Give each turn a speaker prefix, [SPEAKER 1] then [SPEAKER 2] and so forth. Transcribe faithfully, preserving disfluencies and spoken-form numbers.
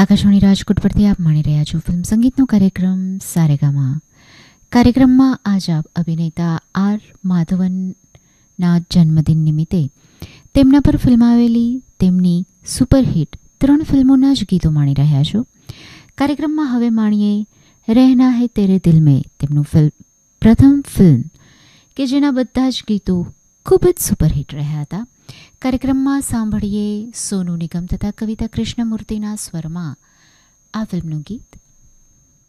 [SPEAKER 1] આકાશવાણી રાજકોટ પરથી આપ માણી રહ્યા છો ફિલ્મ સંગીતનો કાર્યક્રમ સારેગામા. કાર્યક્રમમાં આજ આપ અભિનેતા આર માધવનના જન્મદિન નિમિત્તે તેમના પર ફિલ્માવેલી તેમની સુપરહિટ ત્રણ ફિલ્મોના જ ગીતો માણી રહ્યા છો. કાર્યક્રમમાં હવે માણીએ રહેના હૈ તેરે દિલ મેં, તેમનું ફિલ્મ પ્રથમ ફિલ્મ કે જેના બધા જ ગીતો ખૂબ જ સુપરહિટ રહ્યા હતા. કાર્યક્રમમાં સાંભળીએ સોનુ નિગમ તથા કવિતા કૃષ્ણમૂર્તિના સ્વરમાં આ ફિલ્મનું ગીત